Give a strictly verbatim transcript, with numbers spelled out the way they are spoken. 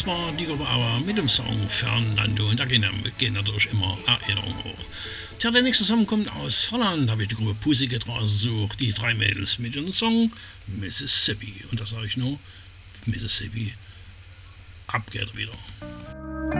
war die Gruppe aber mit dem Song Fernando und da gehen, gehen natürlich immer Erinnerungen hoch. Tja, der nächste Song kommt aus Holland, da habe ich die Gruppe Pussycat rausgesucht, die drei Mädels mit dem Song Mississippi. Und da sage ich nur, Mississippi, ab geht er wieder.